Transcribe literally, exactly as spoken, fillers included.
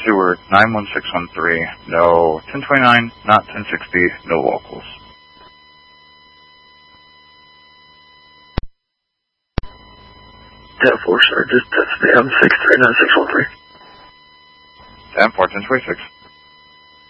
Seward, nine one six one three, no ten twenty-nine, not ten sixty, no locals. ten four, sir, just test me, I'm six three nine six one three. ten four, ten twenty-six.